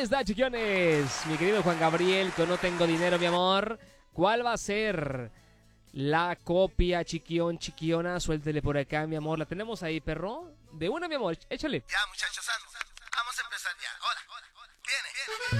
Ahí está, chiquiones. Mi querido Juan Gabriel, con No Tengo Dinero, mi amor. ¿Cuál va a ser la copia, chiquión, chiquiona? Suéltele por acá, mi amor. ¿La tenemos ahí, perro? De una, mi amor. Échale. Ya, muchachos, vamos a empezar ya. Hola, viene.